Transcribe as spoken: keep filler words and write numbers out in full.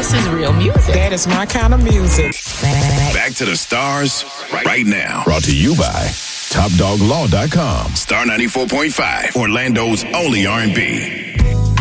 This is real music. That is my kind of music. Back to the stars right now. Brought to you by top dog law dot com. Star ninety-four point five, Orlando's only R and B.